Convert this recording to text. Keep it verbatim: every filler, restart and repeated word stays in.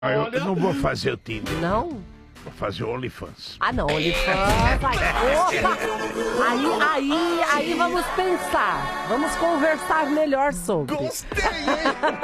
Ah, eu, eu não vou fazer o Tinder. Não? Vou fazer o OnlyFans. Ah, não, OnlyFans. vai. Opa! Aí, aí, aí vamos pensar. Vamos conversar melhor sobre. Gostei, hein?